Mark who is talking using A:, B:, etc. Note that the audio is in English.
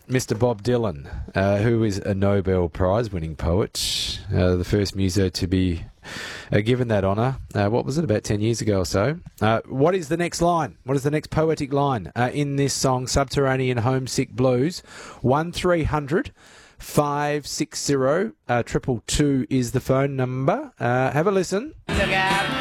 A: Mr. Bob Dylan, who is a Nobel Prize-winning poet, the first muso to be given that honour. What was it, about 10 years ago or so? What is the next line? What is the next poetic line in this song, Subterranean Homesick Blues? 1300 560 222 is the phone number. Have a listen.